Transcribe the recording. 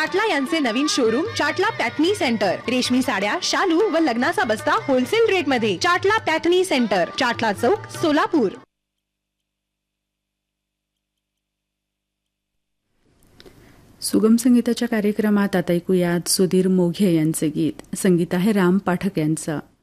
चाटला यांचे नवीन showroom चाटला पॅटनी centre. रेशमी साड्या, शालू व लग्नाचा बस्ता होलसेल रेट मध्ये. चाटला पॅटनी सेंटर, चाटला चौक, सोलापूर. सुगम संगीताच्या कार्यक्रमात आता ऐकूयात सुधीर मोघे यांचे गीत. संगीत आहे राम पाठक यांचं.